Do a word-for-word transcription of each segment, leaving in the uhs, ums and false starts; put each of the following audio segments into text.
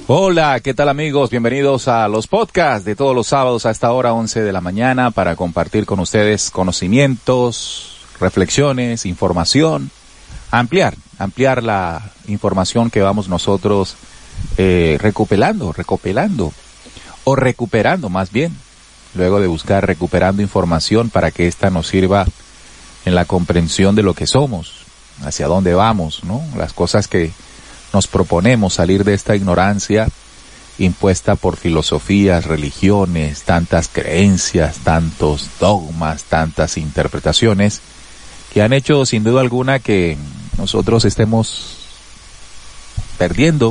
Hola, ¿qué tal amigos? Bienvenidos a los podcasts de todos los sábados a esta hora once de la mañana para compartir con ustedes conocimientos, reflexiones, información, ampliar, ampliar la información que vamos nosotros eh, recopilando, recopilando o recuperando más bien, luego de buscar recuperando información para que ésta nos sirva en la comprensión de lo que somos, hacia dónde vamos, ¿no? Las cosas que nos proponemos salir de esta ignorancia impuesta por filosofías, religiones, tantas creencias, tantos dogmas, tantas interpretaciones que han hecho sin duda alguna que nosotros estemos perdiendo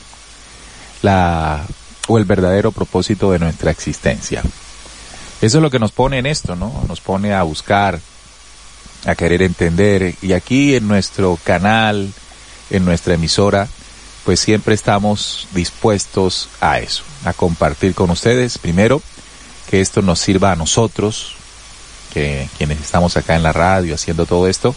la o el verdadero propósito de nuestra existencia. Eso es lo que nos pone en esto, ¿no? Nos pone a buscar, a querer entender, y aquí en nuestro canal, en nuestra emisora, pues siempre estamos dispuestos a eso, a compartir con ustedes, primero, que esto nos sirva a nosotros, que quienes estamos acá en la radio haciendo todo esto,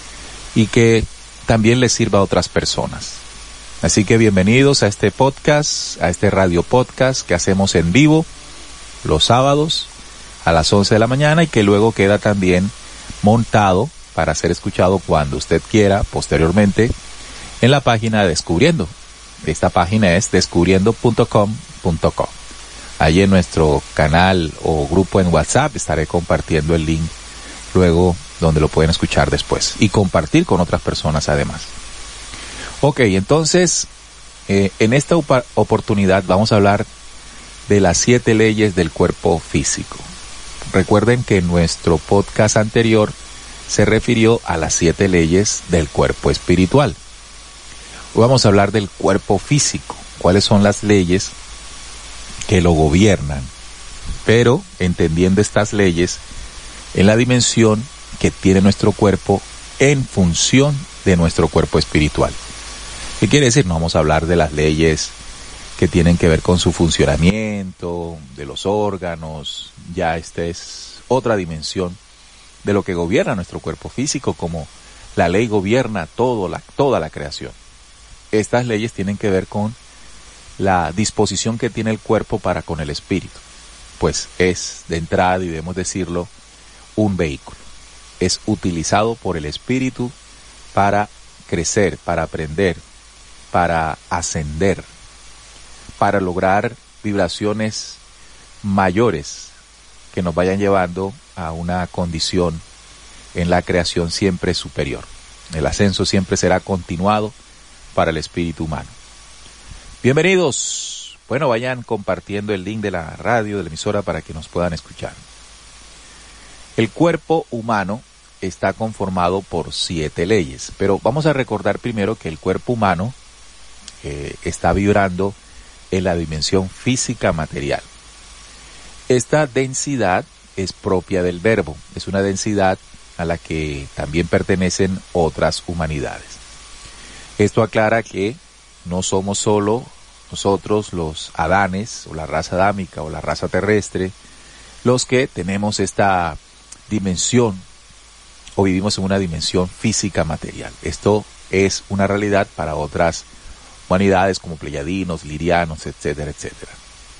y que también les sirva a otras personas. Así que bienvenidos a este podcast, a este radio podcast que hacemos en vivo los sábados a las once de la mañana y que luego queda también montado para ser escuchado cuando usted quiera posteriormente en la página de Descubriendo. Esta página es descubriendo punto com punto co. Allí en nuestro canal o grupo en WhatsApp estaré compartiendo el link luego donde lo pueden escuchar después y compartir con otras personas además. Ok, entonces eh, en esta op- oportunidad vamos a hablar de las siete leyes del cuerpo físico. Recuerden que nuestro podcast anterior se refirió a las siete leyes del cuerpo espiritual. Hoy vamos a hablar del cuerpo físico, cuáles son las leyes que lo gobiernan, pero entendiendo estas leyes en la dimensión que tiene nuestro cuerpo en función de nuestro cuerpo espiritual. ¿Qué quiere decir? No vamos a hablar de las leyes que tienen que ver con su funcionamiento, de los órganos, ya esta es otra dimensión de lo que gobierna nuestro cuerpo físico, como la ley gobierna todo la, toda la creación. Estas leyes tienen que ver con la disposición que tiene el cuerpo para con el espíritu. Pues es, de entrada, y debemos decirlo, un vehículo. Es utilizado por el espíritu para crecer, para aprender, para ascender, para lograr vibraciones mayores que nos vayan llevando a una condición en la creación siempre superior. El ascenso siempre será continuado para el espíritu humano. Bienvenidos. Bueno, vayan compartiendo el link de la radio, de la emisora, para que nos puedan escuchar. El cuerpo humano está conformado por siete leyes, pero vamos a recordar primero que el cuerpo humano eh, está vibrando en la dimensión física material. Esta densidad es propia del verbo, es una densidad a la que también pertenecen otras humanidades. Esto aclara que no somos solo nosotros los Adanes, o la raza adámica, o la raza terrestre, los que tenemos esta dimensión, o vivimos en una dimensión física material. Esto es una realidad para otras humanidades como pleyadinos, lirianos, etcétera, etcétera.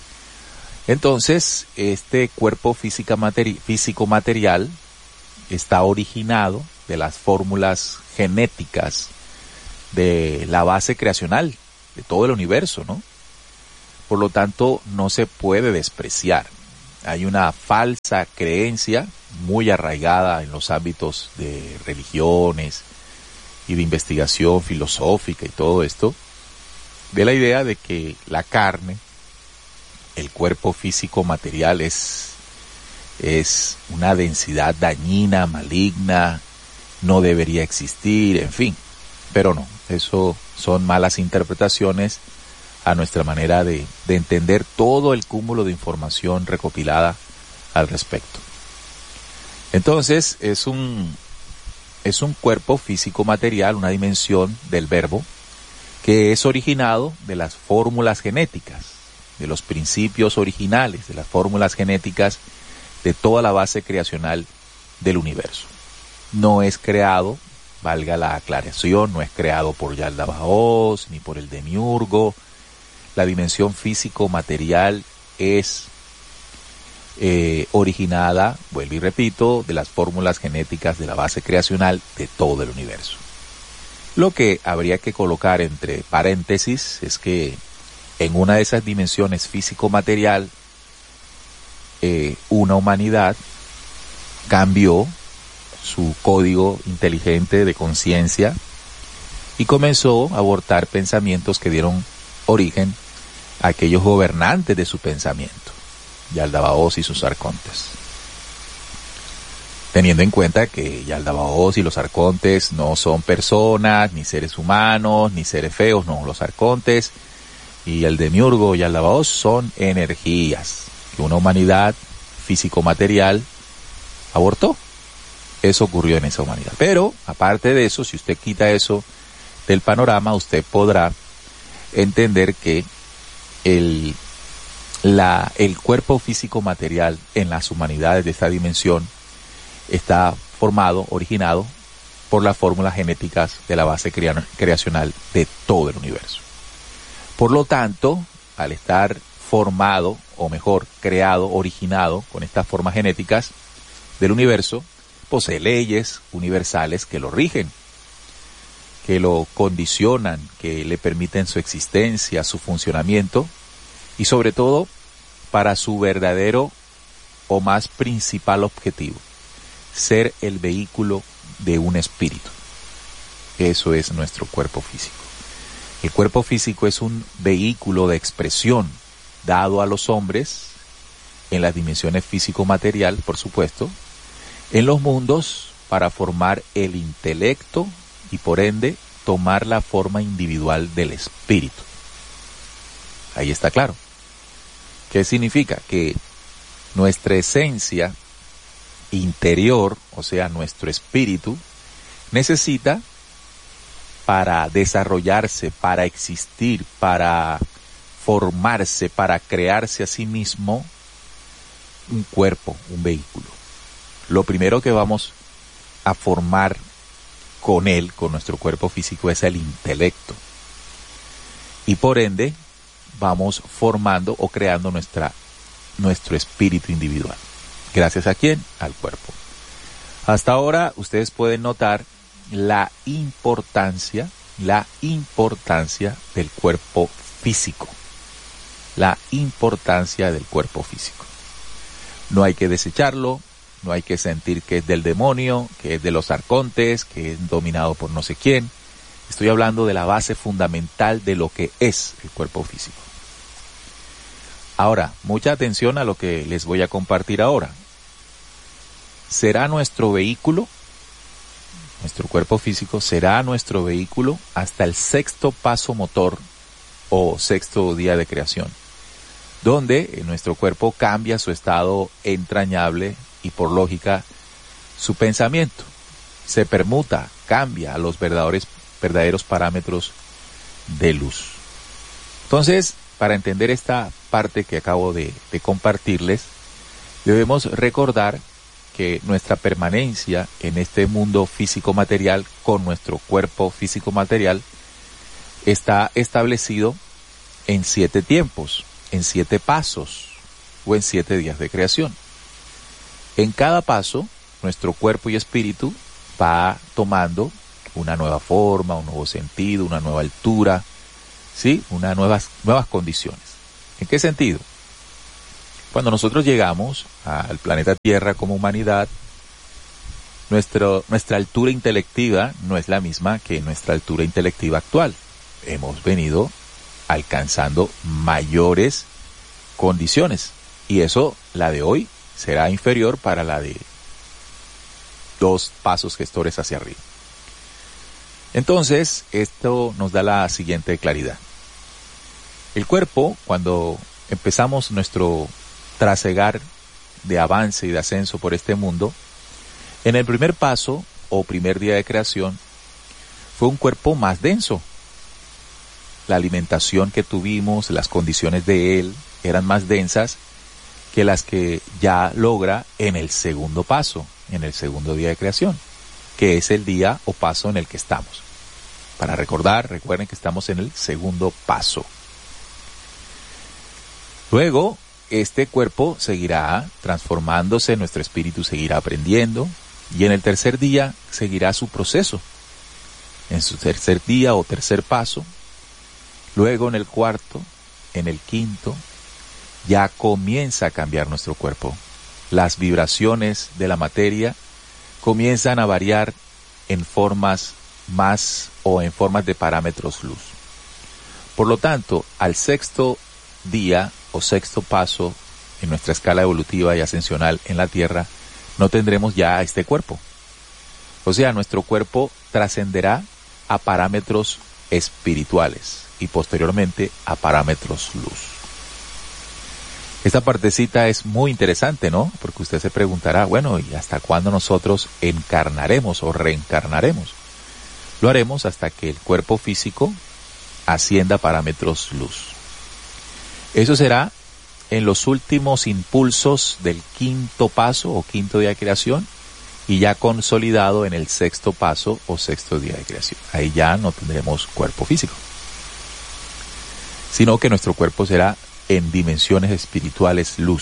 Entonces, este cuerpo física materi- físico material está originado de las fórmulas genéticas de la base creacional de todo el universo, ¿no? Por lo tanto, no se puede despreciar. Hay una falsa creencia muy arraigada en los ámbitos de religiones y de investigación filosófica y todo esto, de la idea de que la carne, el cuerpo físico material es, es una densidad dañina, maligna, no debería existir, en fin. Pero no, eso son malas interpretaciones a nuestra manera de, de entender todo el cúmulo de información recopilada al respecto. Entonces, es un, es un cuerpo físico material, una dimensión del verbo, que es originado de las fórmulas genéticas, de los principios originales, de las fórmulas genéticas de toda la base creacional del universo. No es creado, valga la aclaración, no es creado por Yaldabaoth, ni por el Demiurgo, la dimensión físico-material es eh, originada, vuelvo y repito, de las fórmulas genéticas de la base creacional de todo el universo. Lo que habría que colocar entre paréntesis es que en una de esas dimensiones físico-material, eh, una humanidad cambió su código inteligente de conciencia y comenzó a abortar pensamientos que dieron origen a aquellos gobernantes de su pensamiento, Yaldabaoth y sus arcontes. Teniendo en cuenta que Yaldabaoth y los arcontes no son personas, ni seres humanos, ni seres feos, no, los arcontes y el demiurgo Yaldabaoth son energías que una humanidad físico-material abortó. Eso ocurrió en esa humanidad. Pero, aparte de eso, si usted quita eso del panorama, usted podrá entender que el, la, el cuerpo físico-material en las humanidades de esta dimensión está formado, originado por las fórmulas genéticas de la base crea, creacional de todo el universo. Por lo tanto, al estar formado, o mejor, creado, originado con estas formas genéticas del universo, posee leyes universales que lo rigen, que lo condicionan, que le permiten su existencia, su funcionamiento y sobre todo para su verdadero o más principal objetivo, ser el vehículo de un espíritu. Eso es nuestro cuerpo físico. El cuerpo físico es un vehículo de expresión dado a los hombres en las dimensiones físico-material, por supuesto, en los mundos para formar el intelecto y por ende tomar la forma individual del espíritu. Ahí está claro. ¿Qué significa? Que nuestra esencia interior, o sea, nuestro espíritu, necesita para desarrollarse, para existir, para formarse, para crearse a sí mismo un cuerpo, un vehículo. Lo primero que vamos a formar con él, con nuestro cuerpo físico, es el intelecto. Y por ende, vamos formando o creando nuestra, nuestro espíritu individual. ¿Gracias a quién? Al cuerpo. Hasta ahora, ustedes pueden notar la importancia, la importancia del cuerpo físico. La importancia del cuerpo físico. No hay que desecharlo. No hay que sentir que es del demonio, que es de los arcontes, que es dominado por no sé quién. Estoy hablando de la base fundamental de lo que es el cuerpo físico. Ahora, mucha atención a lo que les voy a compartir ahora. ¿Será nuestro vehículo, nuestro cuerpo físico, será nuestro vehículo hasta el sexto paso motor o sexto día de creación, donde nuestro cuerpo cambia su estado entrañable y por lógica su pensamiento se permuta, cambia a los verdaderos, verdaderos parámetros de luz. Entonces, para entender esta parte que acabo de, de compartirles, debemos recordar que nuestra permanencia en este mundo físico-material con nuestro cuerpo físico-material está establecido en siete tiempos, en siete pasos o en siete días de creación. En cada paso, nuestro cuerpo y espíritu va tomando una nueva forma, un nuevo sentido, una nueva altura, ¿sí? Unas nuevas, nuevas condiciones. ¿En qué sentido? Cuando nosotros llegamos al planeta Tierra como humanidad, nuestro, nuestra altura intelectiva no es la misma que nuestra altura intelectiva actual. Hemos venido alcanzando mayores condiciones y eso, la de hoy, será inferior para la de dos pasos gestores hacia arriba. Entonces, esto nos da la siguiente claridad. El cuerpo, cuando empezamos nuestro trasegar de avance y de ascenso por este mundo, en el primer paso o primer día de creación, fue un cuerpo más denso. La alimentación que tuvimos, las condiciones de él eran más densas que las que ya logra en el segundo paso, en el segundo día de creación, que es el día o paso en el que estamos. Para recordar, recuerden que estamos en el segundo paso. Luego, este cuerpo seguirá transformándose, nuestro espíritu seguirá aprendiendo y en el tercer día seguirá su proceso. En su tercer día o tercer paso, luego en el cuarto, en el quinto, ya comienza a cambiar nuestro cuerpo. Las vibraciones de la materia comienzan a variar en formas más o en formas de parámetros luz. Por lo tanto, al sexto día o sexto paso en nuestra escala evolutiva y ascensional en la Tierra, no tendremos ya este cuerpo. O sea, nuestro cuerpo trascenderá a parámetros espirituales y posteriormente a parámetros luz. Esta partecita es muy interesante, ¿no? Porque usted se preguntará, bueno, ¿y hasta cuándo nosotros encarnaremos o reencarnaremos? Lo haremos hasta que el cuerpo físico ascienda a parámetros luz. Eso será en los últimos impulsos del quinto paso o quinto día de creación y ya consolidado en el sexto paso o sexto día de creación. Ahí ya no tendremos cuerpo físico, sino que nuestro cuerpo será en dimensiones espirituales luz.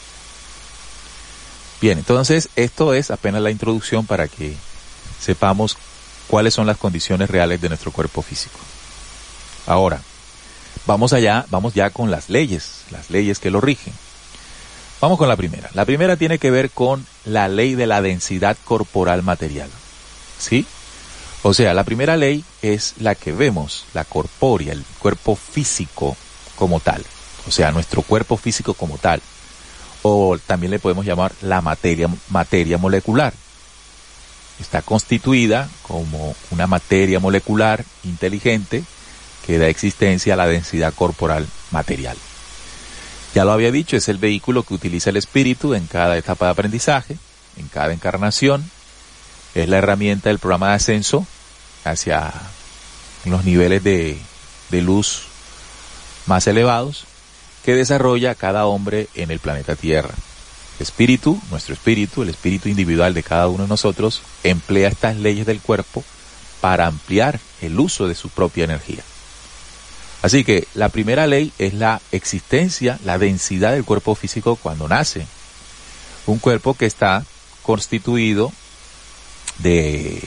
Bien, entonces esto es apenas la introducción para que sepamos cuáles son las condiciones reales de nuestro cuerpo físico. Ahora, vamos allá, vamos ya con las leyes, las leyes que lo rigen. Vamos con la primera. La primera tiene que ver con la ley de la densidad corporal material. ¿Sí? O sea, la primera ley es la que vemos, la corpórea, el cuerpo físico como tal. O sea, nuestro cuerpo físico como tal. O también le podemos llamar la materia, materia molecular. Está constituida como una materia molecular inteligente que da existencia a la densidad corporal material. Ya lo había dicho, es el vehículo que utiliza el espíritu en cada etapa de aprendizaje, en cada encarnación. Es la herramienta del programa de ascenso hacia los niveles de, de luz más elevados que desarrolla cada hombre en el planeta Tierra. El espíritu, nuestro espíritu, el espíritu individual de cada uno de nosotros, emplea estas leyes del cuerpo para ampliar el uso de su propia energía. Así que la primera ley es la existencia, la densidad del cuerpo físico cuando nace. Un cuerpo que está constituido de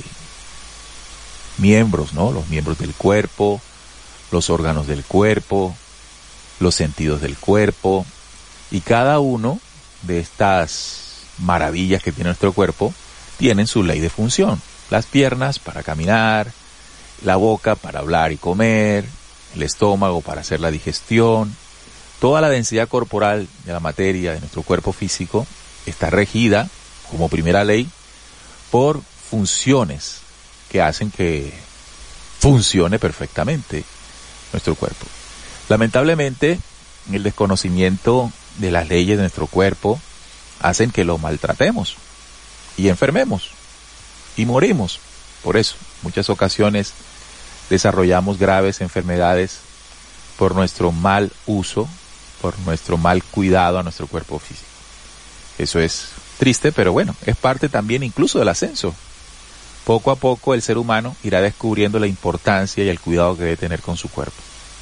miembros, ¿no? Los miembros del cuerpo, los órganos del cuerpo, los sentidos del cuerpo, y cada uno de estas maravillas que tiene nuestro cuerpo tienen su ley de función. Las piernas para caminar, la boca para hablar y comer, el estómago para hacer la digestión. Toda la densidad corporal de la materia de nuestro cuerpo físico está regida, como primera ley, por funciones que hacen que funcione perfectamente nuestro cuerpo. Lamentablemente, el desconocimiento de las leyes de nuestro cuerpo hacen que lo maltratemos y enfermemos y morimos. Por eso, muchas ocasiones desarrollamos graves enfermedades por nuestro mal uso, por nuestro mal cuidado a nuestro cuerpo físico. Eso es triste, pero bueno, es parte también incluso del ascenso. Poco a poco el ser humano irá descubriendo la importancia y el cuidado que debe tener con su cuerpo.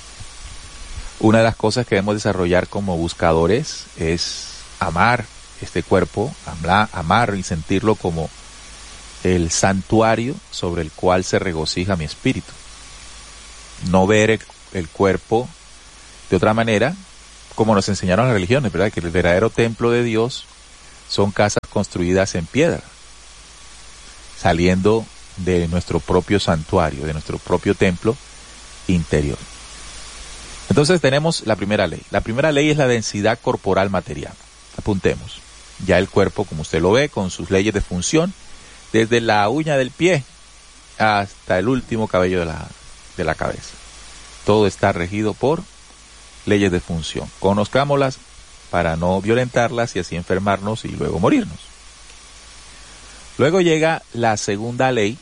Una de las cosas que debemos desarrollar como buscadores es amar este cuerpo, amar y sentirlo como el santuario sobre el cual se regocija mi espíritu. No ver el, el cuerpo de otra manera, como nos enseñaron las religiones, ¿verdad? Que el verdadero templo de Dios son casas construidas en piedra, saliendo de nuestro propio santuario, de nuestro propio templo interior. Entonces tenemos la primera ley. La primera ley es la densidad corporal material. Apuntemos. Ya el cuerpo, como usted lo ve, con sus leyes de función, desde la uña del pie hasta el último cabello de la, de la cabeza. Todo está regido por leyes de función. Conozcámoslas para no violentarlas y así enfermarnos y luego morirnos. Luego llega la segunda ley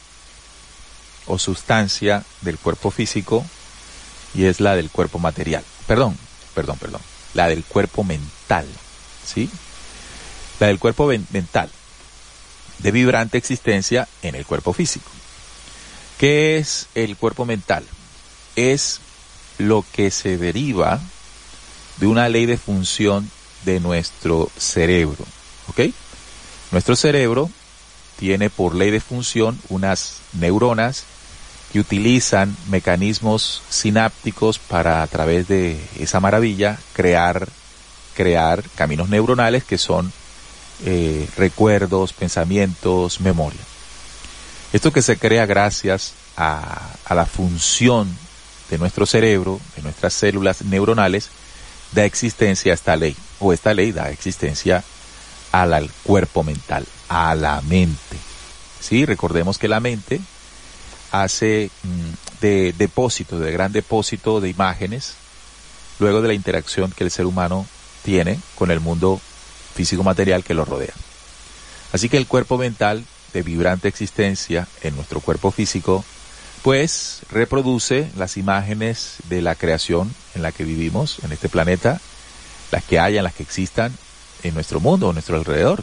o sustancia del cuerpo físico, y es la del cuerpo material. Perdón, perdón, perdón. La del cuerpo mental, ¿sí? La del cuerpo mental, de vibrante existencia en el cuerpo físico. ¿Qué es el cuerpo mental? Es lo que se deriva de una ley de función de nuestro cerebro, ¿ok? Nuestro cerebro tiene por ley de función unas neuronas que utilizan mecanismos sinápticos para, a través de esa maravilla, crear, crear caminos neuronales que son eh, recuerdos, pensamientos, memoria. Esto que se crea gracias a, a la función de nuestro cerebro, de nuestras células neuronales, da existencia a esta ley, o esta ley da existencia al, al cuerpo mental, a la mente. Sí, recordemos que la mente hace mm, de depósito, de gran depósito de imágenes, luego de la interacción que el ser humano tiene con el mundo físico-material que lo rodea. Así que el cuerpo mental, de vibrante existencia en nuestro cuerpo físico, pues reproduce las imágenes de la creación en la que vivimos, en este planeta, las que hayan, las que existan en nuestro mundo, en nuestro alrededor.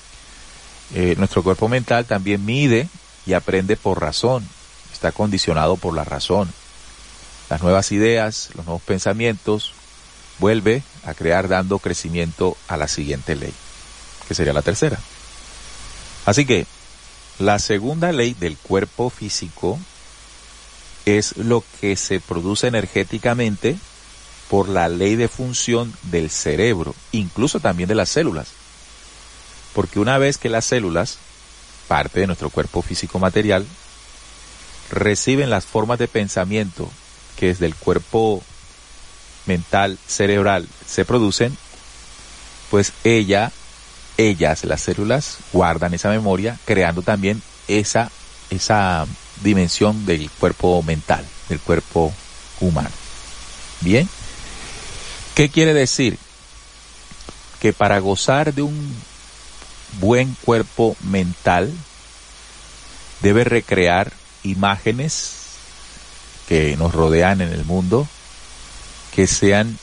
Eh, nuestro cuerpo mental también mide y aprende por razón, está condicionado por la razón. Las nuevas ideas, los nuevos pensamientos, vuelve a crear dando crecimiento a la siguiente ley, que sería la tercera. Así que, la segunda ley del cuerpo físico es lo que se produce energéticamente por la ley de función del cerebro, incluso también de las células. Porque una vez que las células, parte de nuestro cuerpo físico material, reciben las formas de pensamiento que desde el cuerpo mental cerebral se producen, pues ella, ellas, las células, guardan esa memoria, creando también esa, esa dimensión del cuerpo mental, del cuerpo humano. Bien, ¿qué quiere decir? Que para gozar de un buen cuerpo mental debe recrear imágenes que nos rodean en el mundo que sean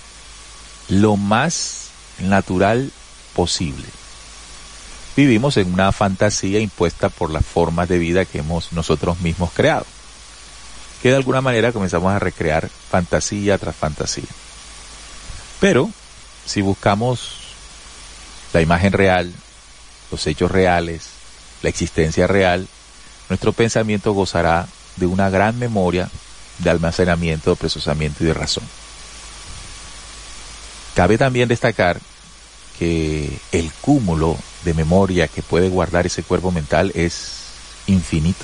lo más natural posible. Vivimos en una fantasía impuesta por las formas de vida que hemos nosotros mismos creado, que de alguna manera comenzamos a recrear fantasía tras fantasía. Pero si buscamos la imagen real, los hechos reales, la existencia real, nuestro pensamiento gozará de una gran memoria de almacenamiento, de procesamiento y de razón. Cabe también destacar que el cúmulo de memoria que puede guardar ese cuerpo mental es infinito.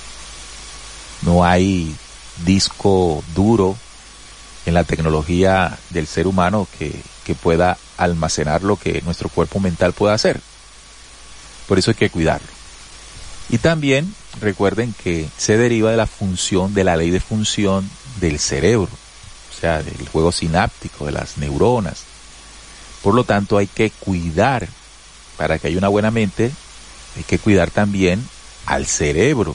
No hay disco duro en la tecnología del ser humano que, que pueda almacenar lo que nuestro cuerpo mental pueda hacer. Por eso hay que cuidarlo. Y también recuerden que se deriva de la función, de la ley de función del cerebro, o sea, del juego sináptico, de las neuronas. Por lo tanto, hay que cuidar, para que haya una buena mente, hay que cuidar también al cerebro.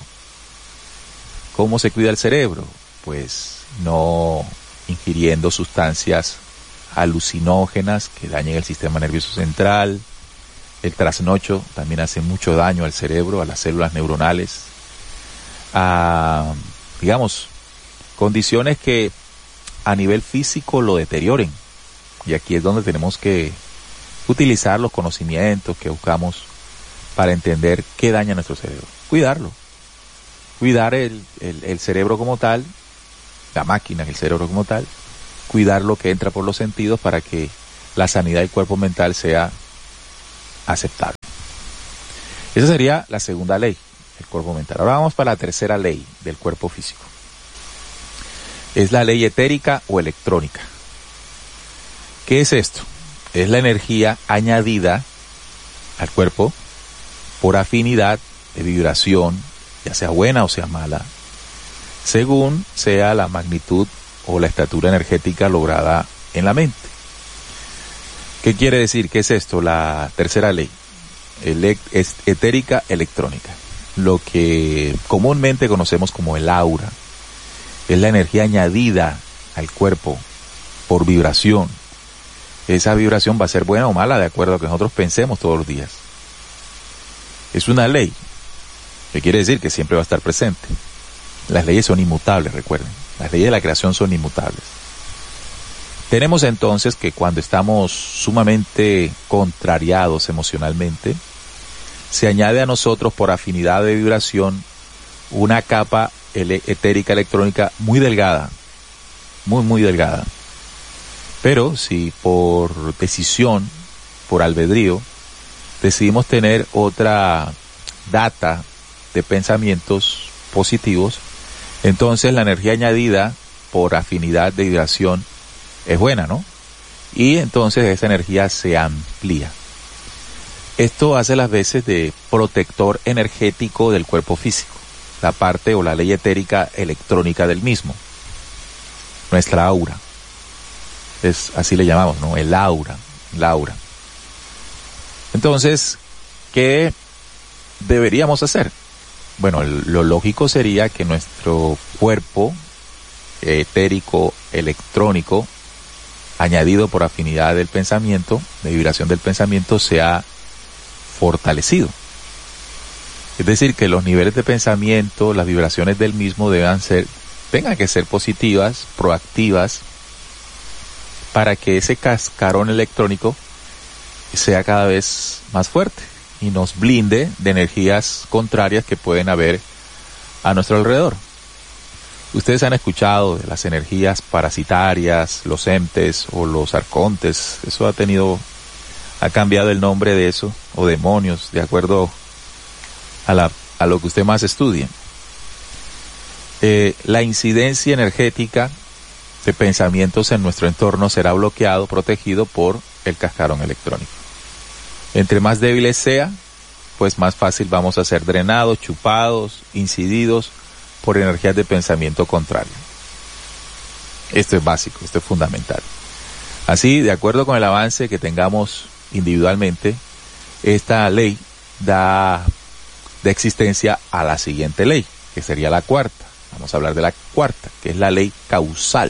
¿Cómo se cuida el cerebro? Pues no ingiriendo sustancias alucinógenas que dañen el sistema nervioso central. El trasnocho también hace mucho daño al cerebro, a las células neuronales. A, digamos, condiciones que a nivel físico lo deterioren. Y aquí es donde tenemos que utilizar los conocimientos que buscamos para entender qué daña nuestro cerebro. Cuidarlo. Cuidar el, el, el cerebro como tal, la máquina, el cerebro como tal. Cuidar lo que entra por los sentidos para que la sanidad del cuerpo mental sea aceptable. Esa sería la segunda ley del cuerpo mental. Ahora vamos para la tercera ley del cuerpo físico. Es la ley etérica o electrónica. ¿Qué es esto? Es la energía añadida al cuerpo por afinidad de vibración, ya sea buena o sea mala, según sea la magnitud o la estatura energética lograda en la mente. ¿Qué quiere decir? ¿Qué es esto? La tercera ley, Ele- es etérica electrónica. Lo que comúnmente conocemos como el aura, es la energía añadida al cuerpo por vibración. Esa vibración va a ser buena o mala de acuerdo a lo que nosotros pensemos todos los días. Es una ley, que quiere decir que siempre va a estar presente. Las leyes son inmutables, recuerden. Las leyes de la creación son inmutables. Tenemos entonces que cuando estamos sumamente contrariados emocionalmente, se añade a nosotros por afinidad de vibración una capa ele- etérica electrónica muy delgada, muy muy delgada. Pero si por decisión, por albedrío, decidimos tener otra data de pensamientos positivos, entonces la energía añadida por afinidad de vibración es buena, ¿no? Y entonces esa energía se amplía. Esto hace las veces de protector energético del cuerpo físico, la parte o la ley etérica electrónica del mismo, nuestra aura. Es, así le llamamos, ¿no? El aura, la aura. Entonces, ¿qué deberíamos hacer? Bueno, lo lógico sería que nuestro cuerpo etérico electrónico añadido por afinidad del pensamiento, de vibración del pensamiento, sea fortalecido. Es decir, que los niveles de pensamiento, las vibraciones del mismo deban ser, tengan que ser positivas, proactivas, para que ese cascarón electrónico sea cada vez más fuerte y nos blinde de energías contrarias que pueden haber a nuestro alrededor. Ustedes han escuchado de las energías parasitarias, los entes o los arcontes. Eso ha tenido, ha cambiado el nombre de eso, o demonios, de acuerdo a, la, a lo que usted más estudie. Eh, la incidencia energética de pensamientos en nuestro entorno será bloqueado, protegido por el cascarón electrónico. Entre más débiles sea, pues más fácil vamos a ser drenados, chupados, incididos por energías de pensamiento contrario. Esto es básico, esto es fundamental. Así, de acuerdo con el avance que tengamos individualmente, esta ley da de existencia a la siguiente ley, que sería la cuarta. Vamos a hablar de la cuarta, que es la ley causal.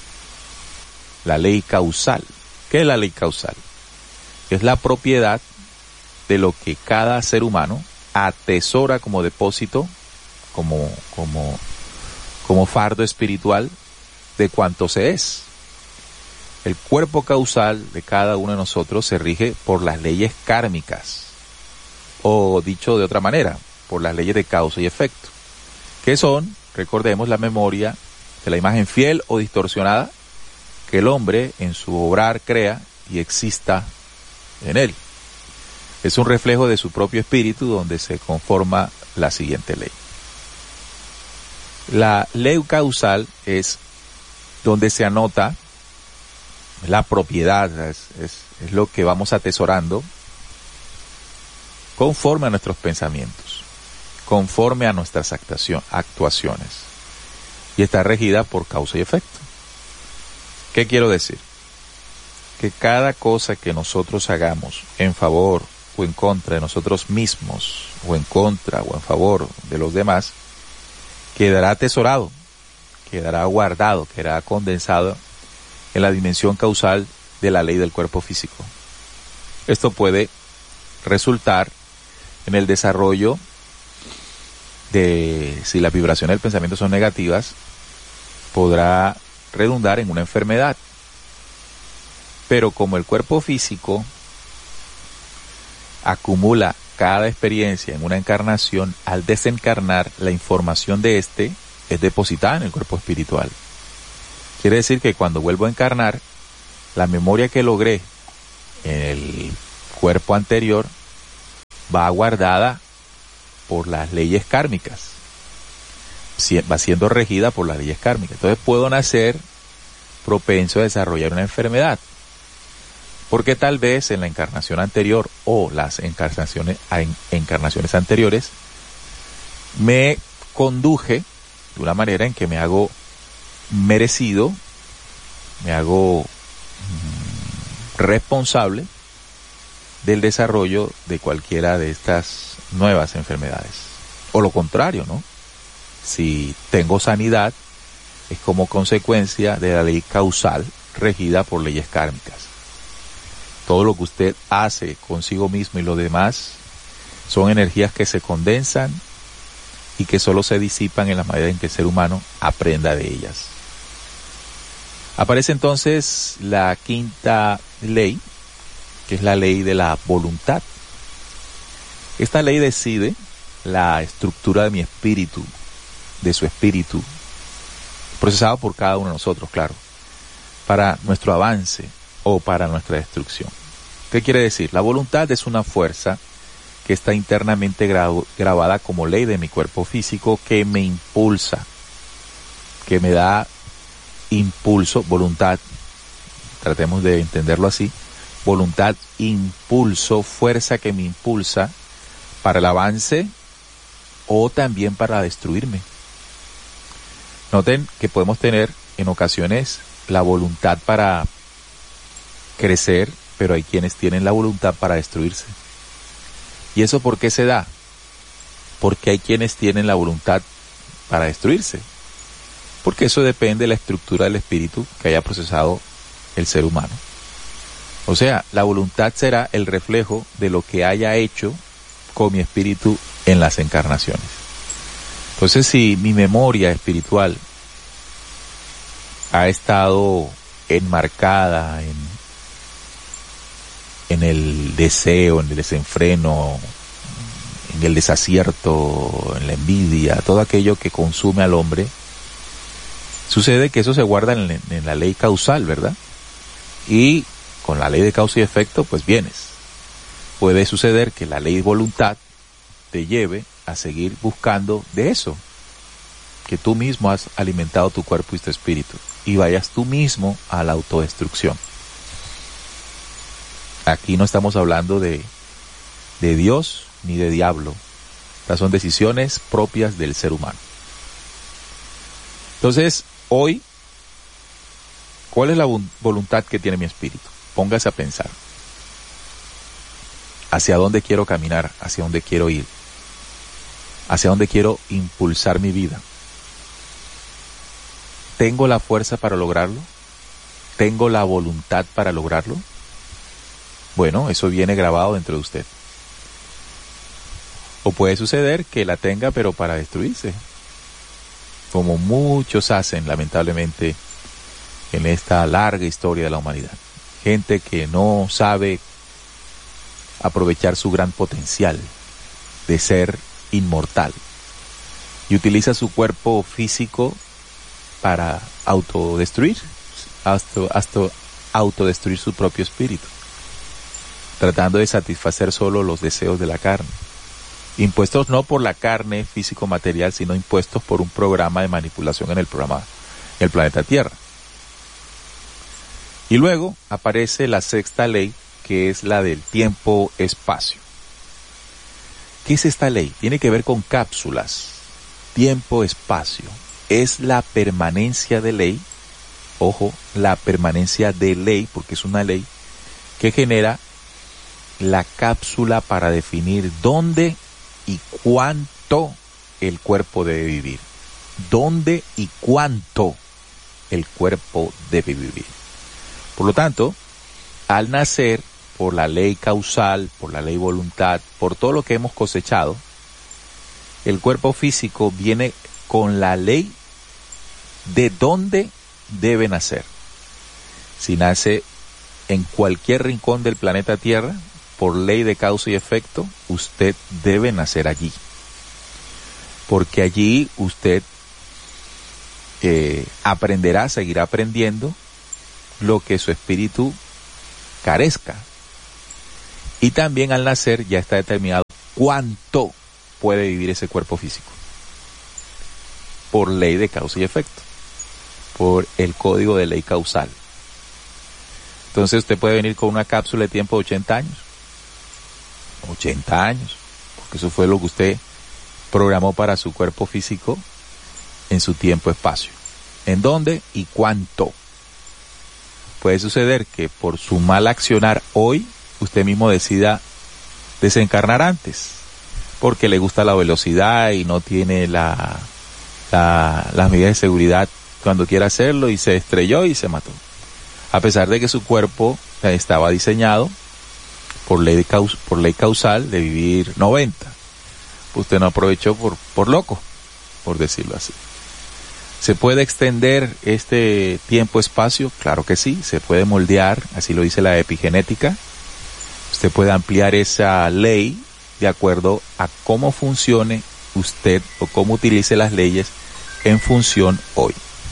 La ley causal. ¿Qué es la ley causal? Es la propiedad de lo que cada ser humano atesora como depósito, como, como, como fardo espiritual de cuanto se es. El cuerpo causal de cada uno de nosotros se rige por las leyes kármicas, o dicho de otra manera, por las leyes de causa y efecto, que son, recordemos, la memoria de la imagen fiel o distorsionada que el hombre en su obrar crea y exista en él. Es un reflejo de su propio espíritu donde se conforma la siguiente ley. La ley causal es donde se anota la propiedad, es, es, es lo que vamos atesorando conforme a nuestros pensamientos, conforme a nuestras actuación, actuaciones, y está regida por causa y efecto. ¿Qué quiero decir? Que cada cosa que nosotros hagamos en favor o en contra de nosotros mismos, o en contra o en favor de los demás, quedará atesorado, quedará guardado, quedará condensado en la dimensión causal de la ley del cuerpo físico. Esto puede resultar en el desarrollo de, si las vibraciones del pensamiento son negativas, podrá redundar en una enfermedad. Pero como el cuerpo físico acumula cada experiencia en una encarnación, al desencarnar, la información de este es depositada en el cuerpo espiritual. Quiere decir que cuando vuelvo a encarnar, la memoria que logré en el cuerpo anterior va guardada por las leyes kármicas, va siendo regida por las leyes kármicas. Entonces puedo nacer propenso a desarrollar una enfermedad, porque tal vez en la encarnación anterior o las encarnaciones, encarnaciones anteriores me conduje de una manera en que me hago merecido, me hago mm, responsable del desarrollo de cualquiera de estas nuevas enfermedades. O lo contrario, ¿no? Si tengo sanidad, es como consecuencia de la ley causal regida por leyes kármicas. Todo lo que usted hace consigo mismo y los demás son energías que se condensan y que solo se disipan en la medida en que el ser humano aprenda de ellas. Aparece entonces la quinta ley, que es la ley de la voluntad. Esta ley decide la estructura de mi espíritu, de su espíritu, procesado por cada uno de nosotros, claro, para nuestro avance o para nuestra destrucción. ¿Qué quiere decir? La voluntad es una fuerza que está internamente gra- grabada como ley de mi cuerpo físico, que me impulsa, que me da impulso, voluntad, tratemos de entenderlo así, voluntad, impulso, fuerza que me impulsa para el avance o también para destruirme. Noten que podemos tener en ocasiones la voluntad para crecer, pero hay quienes tienen la voluntad para destruirse. ¿Y eso por qué se da? Porque hay quienes tienen la voluntad para destruirse. Porque eso depende de la estructura del espíritu que haya procesado el ser humano. O sea, la voluntad será el reflejo de lo que haya hecho con mi espíritu en las encarnaciones. Entonces, si mi memoria espiritual ha estado enmarcada en, en el deseo, en el desenfreno, en el desacierto, en la envidia, todo aquello que consume al hombre, sucede que eso se guarda en, en la ley causal, ¿verdad? Y con la ley de causa y efecto, pues vienes. Puede suceder que la ley de voluntad te lleve a seguir buscando de eso, que tú mismo has alimentado tu cuerpo y tu espíritu, y vayas tú mismo a la autodestrucción. Aquí no estamos hablando de, de Dios ni de diablo. Estas son decisiones propias del ser humano. Entonces, hoy, ¿cuál es la voluntad que tiene mi espíritu? Póngase a pensar. ¿Hacia dónde quiero caminar? ¿Hacia dónde quiero ir? ¿Hacia dónde quiero impulsar mi vida? ¿Tengo la fuerza para lograrlo? ¿Tengo la voluntad para lograrlo? Bueno, eso viene grabado dentro de usted. O puede suceder que la tenga pero para destruirse, como muchos hacen lamentablemente en esta larga historia de la humanidad. Gente que no sabe aprovechar su gran potencial de ser inmortal y utiliza su cuerpo físico para autodestruir, hasta, hasta autodestruir su propio espíritu, tratando de satisfacer solo los deseos de la carne, impuestos no por la carne físico-material, sino impuestos por un programa de manipulación en el programa, en el planeta Tierra. Y luego aparece la sexta ley, que es la del tiempo-espacio. ¿Qué es esta ley? Tiene que ver con cápsulas, tiempo-espacio. Es la permanencia de ley, ojo, la permanencia de ley, porque es una ley que genera la cápsula para definir dónde y cuánto el cuerpo debe vivir. Dónde y cuánto el cuerpo debe vivir. Por lo tanto, al nacer, por la ley causal, por la ley voluntad, por todo lo que hemos cosechado, el cuerpo físico viene con la ley de dónde debe nacer. Si nace en cualquier rincón del planeta Tierra, por ley de causa y efecto, usted debe nacer allí. Porque allí usted eh, aprenderá, seguirá aprendiendo lo que su espíritu carezca. Y también al nacer ya está determinado cuánto puede vivir ese cuerpo físico. Por ley de causa y efecto. Por el código de ley causal. Entonces usted puede venir con una cápsula de tiempo de ochenta años. ochenta años. Porque eso fue lo que usted programó para su cuerpo físico en su tiempo-espacio. ¿En dónde y cuánto? Puede suceder que por su mal accionar hoy, usted mismo decida desencarnar antes, porque le gusta la velocidad y no tiene la, la, las medidas de seguridad cuando quiera hacerlo y se estrelló y se mató. A pesar de que su cuerpo estaba diseñado por ley, de caus, por ley causal de vivir noventa. Usted no aprovechó por, por loco, por decirlo así. ¿Se puede extender este tiempo-espacio? Claro que sí, se puede moldear, así lo dice la epigenética. Usted puede ampliar esa ley de acuerdo a cómo funcione usted o cómo utilice las leyes en función hoy.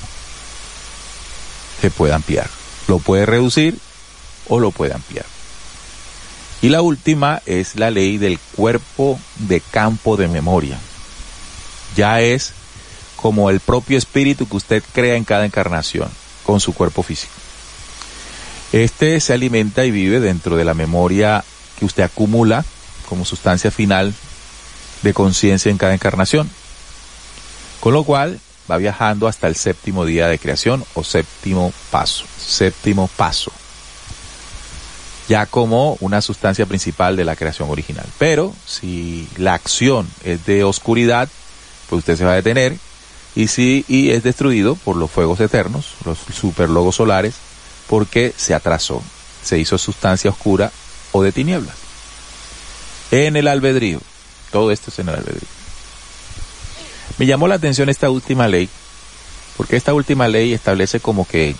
Se puede ampliar, lo puede reducir o lo puede ampliar. Y la última es la ley del cuerpo de campo de memoria. Ya es como el propio espíritu que usted crea en cada encarnación con su cuerpo físico. Este se alimenta y vive dentro de la memoria que usted acumula como sustancia final de conciencia en cada encarnación. Con lo cual va viajando hasta el séptimo día de creación o séptimo paso, séptimo paso. Ya como una sustancia principal de la creación original. Pero si la acción es de oscuridad, pues usted se va a detener. Y si y es destruido por los fuegos eternos, los superlogos solares, porque se atrasó, se hizo sustancia oscura o de tinieblas. En el albedrío, todo esto es en el albedrío. Me llamó la atención esta última ley, porque esta última ley establece como que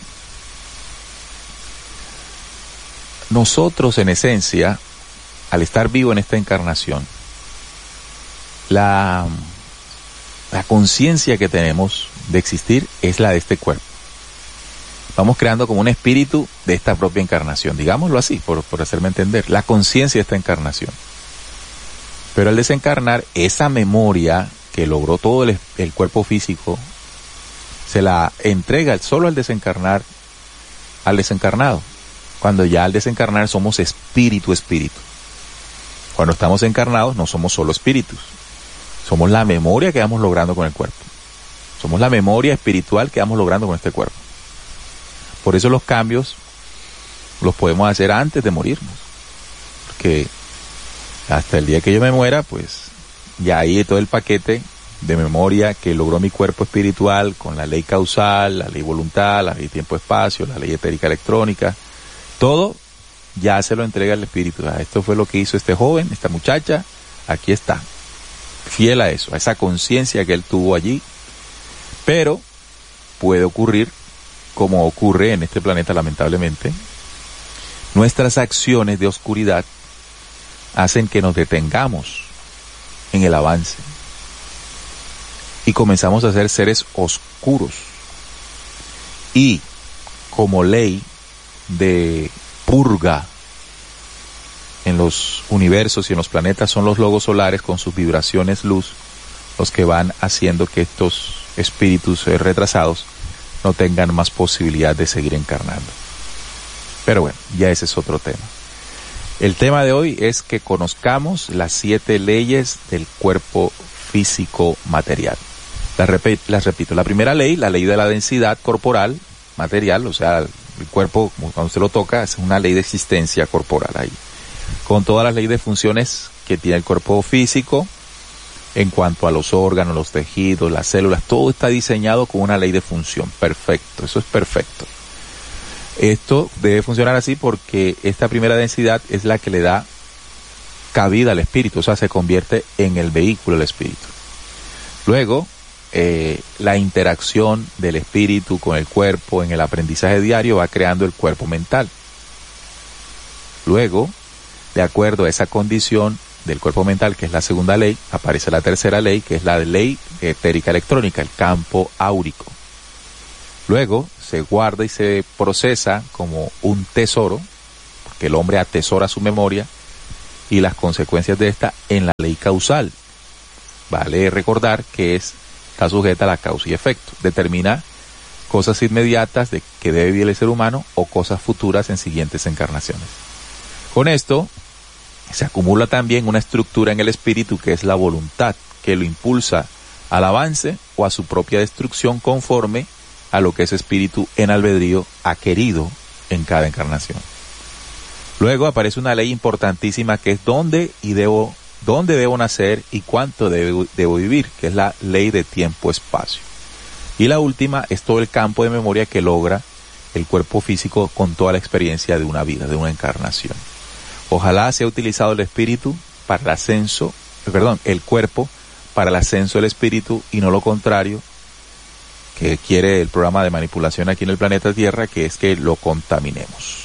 nosotros en esencia, al estar vivo en esta encarnación, la... La conciencia que tenemos de existir es la de este cuerpo. Vamos creando como un espíritu de esta propia encarnación, digámoslo así, por, por hacerme entender, la conciencia de esta encarnación. Pero al desencarnar, esa memoria que logró todo el, el cuerpo físico, se la entrega solo al desencarnar, al desencarnado. Cuando ya al desencarnar somos espíritu, espíritu. Cuando estamos encarnados no somos solo espíritus. Somos la memoria que vamos logrando con el cuerpo. Somos la memoria espiritual que vamos logrando con este cuerpo. Por eso los cambios los podemos hacer antes de morirnos. Porque hasta el día que yo me muera, pues ya ahí todo el paquete de memoria que logró mi cuerpo espiritual con la ley causal, la ley voluntad, la ley tiempo-espacio, la ley etérica electrónica, todo ya se lo entrega al espíritu. Esto fue lo que hizo este joven, esta muchacha, aquí está. Fiel a eso, a esa conciencia que él tuvo allí. Pero puede ocurrir, como ocurre en este planeta lamentablemente, nuestras acciones de oscuridad hacen que nos detengamos en el avance y comenzamos a ser seres oscuros. Y como ley de purga en los universos y en los planetas son los logos solares con sus vibraciones luz los que van haciendo que estos espíritus retrasados no tengan más posibilidad de seguir encarnando. Pero bueno, ya ese es otro tema. El tema de hoy es que conozcamos las siete leyes del cuerpo físico material. Las, rep- las repito, la primera ley, la ley de la densidad corporal material, o sea, el cuerpo cuando usted lo toca es una ley de existencia corporal ahí, con todas las leyes de funciones que tiene el cuerpo físico en cuanto a los órganos, los tejidos, las células, todo está diseñado con una ley de función. Perfecto, eso es perfecto. Esto debe funcionar así porque esta primera densidad es la que le da cabida al espíritu, o sea, se convierte en el vehículo del espíritu. Luego, eh, la interacción del espíritu con el cuerpo en el aprendizaje diario va creando el cuerpo mental. Luego, de acuerdo a esa condición del cuerpo mental, que es la segunda ley, aparece la tercera ley, que es la ley etérica electrónica, el campo áurico. Luego se guarda y se procesa como un tesoro, porque el hombre atesora su memoria y las consecuencias de esta en la ley causal. Vale recordar que es, está sujeta a la causa y efecto. Determina cosas inmediatas de que debe vivir el ser humano o cosas futuras en siguientes encarnaciones. Con esto se acumula también una estructura en el espíritu que es la voluntad, que lo impulsa al avance o a su propia destrucción conforme a lo que ese espíritu en albedrío ha querido en cada encarnación. Luego aparece una ley importantísima que es dónde y debo, dónde debo nacer y cuánto debo, debo vivir, que es la ley de tiempo-espacio. Y la última es todo el campo de memoria que logra el cuerpo físico con toda la experiencia de una vida, de una encarnación. Ojalá sea utilizado el espíritu para el ascenso, perdón, el cuerpo para el ascenso del espíritu y no lo contrario, que quiere el programa de manipulación aquí en el planeta Tierra, que es que lo contaminemos.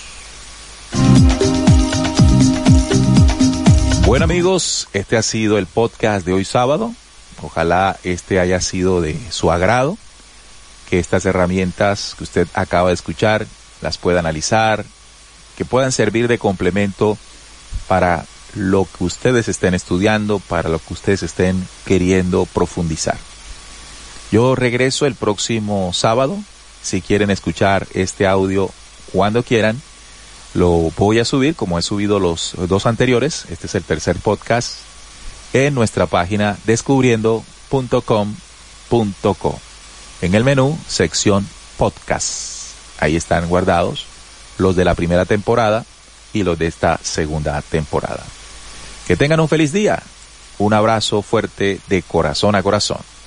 Bueno amigos, este ha sido el podcast de hoy sábado. Ojalá este haya sido de su agrado, que estas herramientas que usted acaba de escuchar las pueda analizar, que puedan servir de complemento para lo que ustedes estén estudiando, para lo que ustedes estén queriendo profundizar. Yo regreso el próximo sábado. Si quieren escuchar este audio cuando quieran, lo voy a subir como he subido los dos anteriores. Este es el tercer podcast en nuestra página descubriendo punto com punto co. En el menú, sección podcast. Ahí están guardados los de la primera temporada y los de esta segunda temporada. Que tengan un feliz día. Un abrazo fuerte de corazón a corazón.